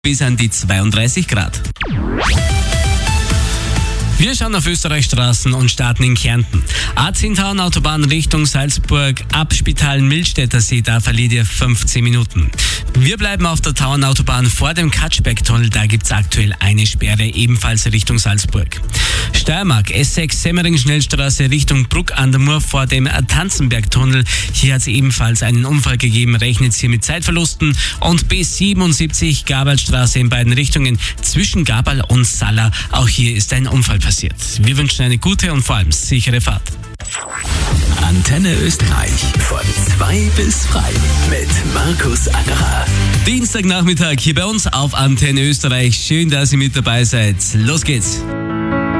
bis an die 32 Grad. Wir schauen auf Österreichs Straßen und starten in Kärnten. A10 Autobahn Richtung Salzburg, ab Spital-Millstätter See, da verliert ihr 15 Minuten. Wir bleiben auf der Tauernautobahn vor dem Katschberg-Tunnel, da gibt's aktuell eine Sperre, ebenfalls Richtung Salzburg. Steiermark, S6 Semmering-Schnellstraße Richtung Bruck an der Mur vor dem Tanzenberg-Tunnel. Hier hat es ebenfalls einen Unfall gegeben, rechnet hier mit Zeitverlusten. Und B77 Gabalstraße in beiden Richtungen zwischen Gabal und Salla. Auch hier ist ein Unfall passiert. Wir wünschen eine gute und vor allem sichere Fahrt. Antenne Österreich von 2 bis frei mit Markus Angerer. Dienstagnachmittag hier bei uns auf Antenne Österreich. Schön, dass ihr mit dabei seid. Los geht's.